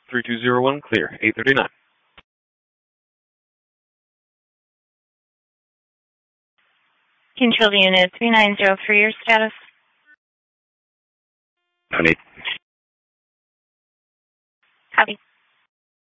3201, clear. 839. Control unit 3903, your status? 98. Copy.